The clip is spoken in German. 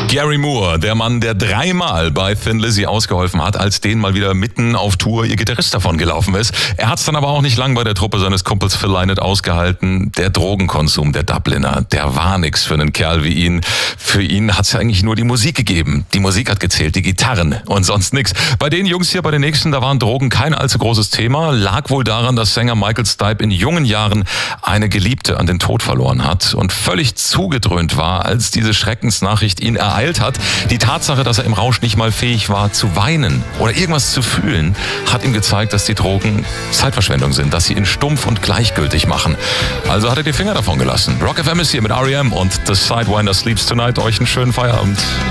Gary Moore, der Mann, der dreimal bei Thin Lizzy ausgeholfen hat, als den mal wieder mitten auf Tour ihr Gitarrist davon gelaufen ist. Er hat es dann aber auch nicht lang bei der Truppe seines Kumpels Phil Lynott ausgehalten. Der Drogenkonsum der Dubliner, der war nix für einen Kerl wie ihn. Für ihn hat es ja eigentlich nur die Musik gegeben. Die Musik hat gezählt, die Gitarren und sonst nix. Bei den Jungs hier, bei den nächsten, da waren Drogen kein allzu großes Thema. Lag wohl daran, dass Sänger Michael Stipe in jungen Jahren eine Geliebte an den Tod verloren hat und völlig zugedröhnt war, als diese Schreckensnachricht ihn ereilt hat. Die Tatsache, dass er im Rausch nicht mal fähig war zu weinen oder irgendwas zu fühlen, hat ihm gezeigt, dass die Drogen Zeitverschwendung sind, dass sie ihn stumpf und gleichgültig machen. Also hat er die Finger davon gelassen. Rock FM ist hier mit R.E.M. und The Sidewinder Sleeps Tonight. Euch einen schönen Feierabend.